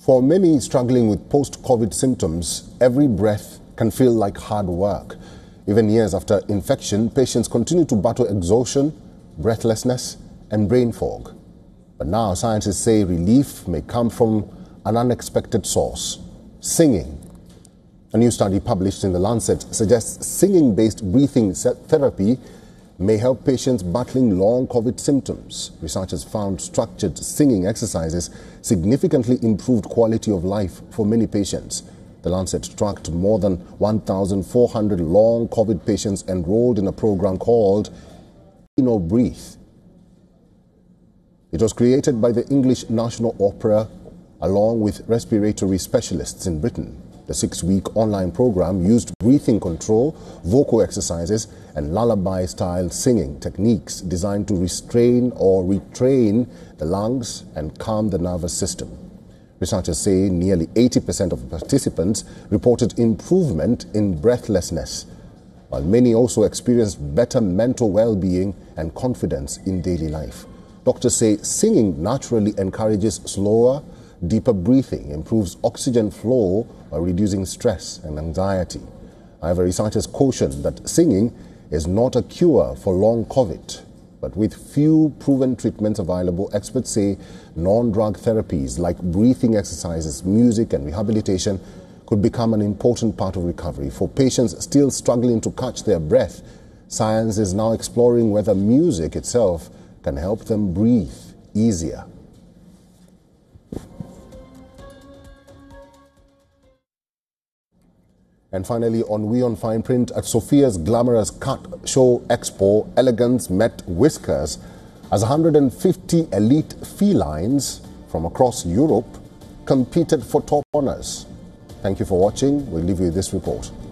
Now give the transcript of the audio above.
For many struggling with post-COVID symptoms, every breath can feel like hard work. Even years after infection, patients continue to battle exhaustion, breathlessness, and brain fog. But now scientists say relief may come from an unexpected source: singing. A new study published in The Lancet suggests singing-based breathing therapy may help patients battling long COVID symptoms. Researchers found structured singing exercises significantly improved quality of life for many patients. The Lancet tracked more than 1,400 long COVID patients enrolled in a program called Breathe. It was created by the English National Opera along with respiratory specialists in Britain. The 6-week online program used breathing control, vocal exercises, and lullaby-style singing techniques designed to restrain or retrain the lungs and calm the nervous system. Researchers say nearly 80% of participants reported improvement in breathlessness, while many also experienced better mental well-being and confidence in daily life. Doctors say singing naturally encourages slower, deeper breathing, improves oxygen flow while reducing stress and anxiety. However, researchers caution that singing is not a cure for long COVID. But with few proven treatments available, experts say non-drug therapies like breathing exercises, music, and rehabilitation could become an important part of recovery. For patients still struggling to catch their breath, science is now exploring whether music itself can help them breathe easier. And finally, on WION Fine Print, at Sophia's glamorous cut show expo, elegance met whiskers as 150 elite felines from across Europe competed for top honors. Thank you for watching. We'll leave you with this report.